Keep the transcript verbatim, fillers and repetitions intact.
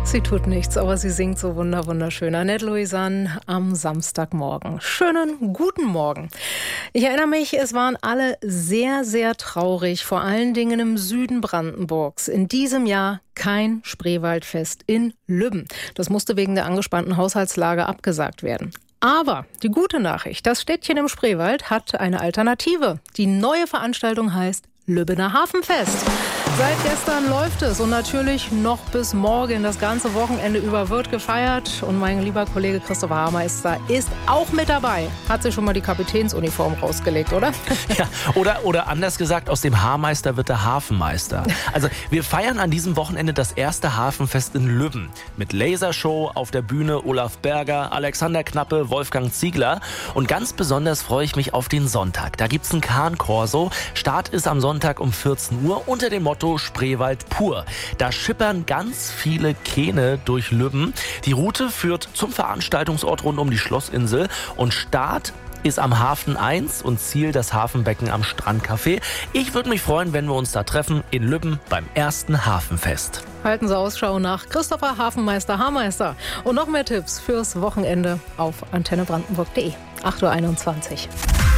Sie tut nichts, aber sie singt so wunder wunderschön. Annette Louisanne am Samstagmorgen. Schönen guten Morgen. Ich erinnere mich, es waren alle sehr, sehr traurig, vor allen Dingen im Süden Brandenburgs. In diesem Jahr kein Spreewaldfest in Lübben. Das musste wegen der angespannten Haushaltslage abgesagt werden. Aber die gute Nachricht, das Städtchen im Spreewald hat eine Alternative. Die neue Veranstaltung heißt Lübbener Hafenfest. Seit gestern läuft es und natürlich noch bis morgen. Das ganze Wochenende über wird gefeiert. Und mein lieber Kollege Christopher Haarmeister ist auch mit dabei. Hat sich schon mal die Kapitänsuniform rausgelegt, oder? Ja, oder, oder anders gesagt, aus dem Haarmeister wird der Hafenmeister. Also wir feiern an diesem Wochenende das erste Hafenfest in Lübben. Mit Lasershow auf der Bühne Olaf Berger, Alexander Knappe, Wolfgang Ziegler. Und ganz besonders freue ich mich auf den Sonntag. Da gibt's ein Kahn-Korso. Start ist am Sonntag um vierzehn Uhr unter dem Motto Spreewald pur. Da schippern ganz viele Kähne durch Lübben. Die Route führt zum Veranstaltungsort rund um die Schlossinsel und Start ist am Hafen eins und Ziel das Hafenbecken am Strandcafé. Ich würde mich freuen, wenn wir uns da treffen in Lübben beim ersten Hafenfest. Halten Sie Ausschau nach Christopher Hafenmeister Haarmeister. Und noch mehr Tipps fürs Wochenende auf antenne brandenburg punkt de. acht Uhr einundzwanzig.